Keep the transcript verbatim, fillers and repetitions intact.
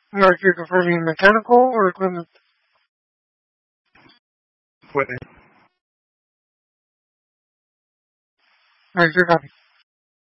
Are you confirming mechanical or equipment? Equipment. Alright, you're copy.